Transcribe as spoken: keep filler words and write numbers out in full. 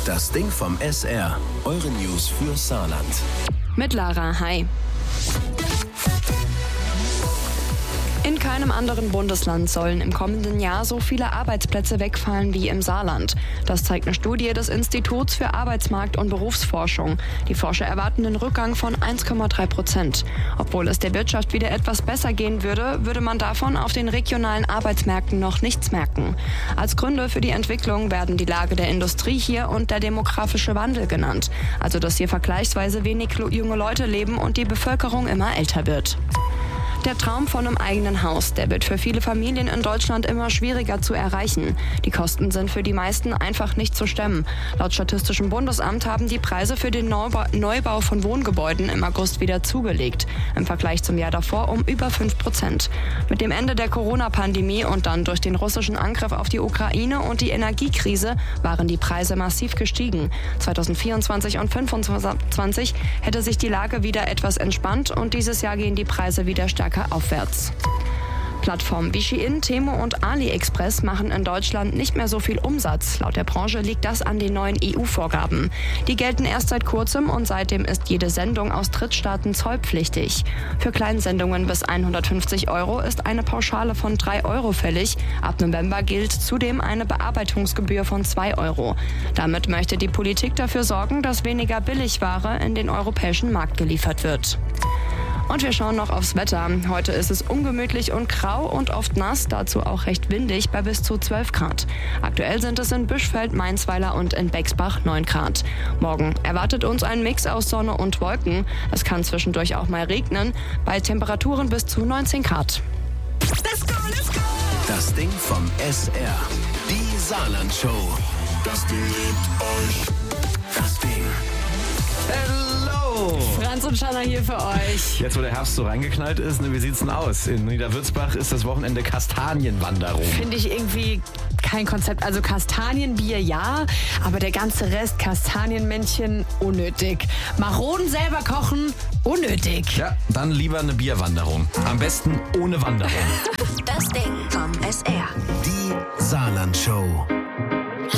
Das Ding vom S R. Eure News für Saarland. Mit Lara, hi. In keinem anderen Bundesland sollen im kommenden Jahr so viele Arbeitsplätze wegfallen wie im Saarland. Das zeigt eine Studie des Instituts für Arbeitsmarkt- und Berufsforschung. Die Forscher erwarten einen Rückgang von eins Komma drei Prozent. Obwohl es der Wirtschaft wieder etwas besser gehen würde, würde man davon auf den regionalen Arbeitsmärkten noch nichts merken. Als Gründe für die Entwicklung werden die Lage der Industrie hier und der demografische Wandel genannt. Also dass hier vergleichsweise wenig junge Leute leben und die Bevölkerung immer älter wird. Der Traum von einem eigenen Haus, der wird für viele Familien in Deutschland immer schwieriger zu erreichen. Die Kosten sind für die meisten einfach nicht zu stemmen. Laut Statistischem Bundesamt haben die Preise für den Neubau, Neubau von Wohngebäuden im August wieder zugelegt. Im Vergleich zum Jahr davor um über fünf Prozent. Mit dem Ende der Corona-Pandemie und dann durch den russischen Angriff auf die Ukraine und die Energiekrise waren die Preise massiv gestiegen. zweitausendvierundzwanzig und zweitausendfünfundzwanzig hätte sich die Lage wieder etwas entspannt und dieses Jahr gehen die Preise wieder stärker aufwärts. Plattformen wie Shein, Temu und AliExpress machen in Deutschland nicht mehr so viel Umsatz. Laut der Branche liegt das an den neuen E U-Vorgaben. Die gelten erst seit kurzem und seitdem ist jede Sendung aus Drittstaaten zollpflichtig. Für Kleinsendungen bis hundertfünfzig Euro ist eine Pauschale von drei Euro fällig. Ab November gilt zudem eine Bearbeitungsgebühr von zwei Euro. Damit möchte die Politik dafür sorgen, dass weniger Billigware in den europäischen Markt geliefert wird. Und wir schauen noch aufs Wetter. Heute ist es ungemütlich und grau und oft nass, dazu auch recht windig bei bis zu zwölf Grad. Aktuell sind es in Büschfeld, Mainzweiler und in Bexbach neun Grad. Morgen erwartet uns ein Mix aus Sonne und Wolken. Es kann zwischendurch auch mal regnen, bei Temperaturen bis zu neunzehn Grad. Let's go, let's go. Das Ding vom S R. Die Saarland-Show. Das Ding liebt euch. Das Ding. Hello! Franz und Shanna hier für euch. Jetzt, wo der Herbst so reingeknallt ist, ne, wie sieht's denn aus? In Niederwürzbach ist das Wochenende Kastanienwanderung. Finde ich irgendwie kein Konzept. Also Kastanienbier ja, aber der ganze Rest, Kastanienmännchen, unnötig. Maronen selber kochen, unnötig. Ja, dann lieber eine Bierwanderung. Am besten ohne Wanderung. Das Ding vom S R. Die Saarland-Show.